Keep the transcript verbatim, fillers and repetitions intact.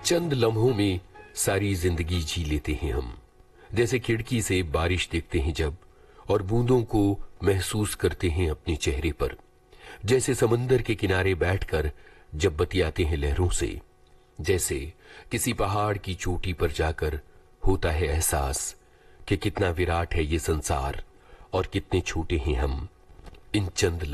चंद लम्हों में सारी जिंदगी जी लेते हैं हम, जैसे खिड़की से बारिश देखते हैं जब और बूंदों को महसूस करते हैं अपने चेहरे पर, जैसे समंदर के किनारे बैठकर जब बतियाते हैं लहरों से, जैसे किसी पहाड़ की चोटी पर जाकर होता है एहसास कि कितना विराट है ये संसार और कितने छोटे हैं हम। इन चंद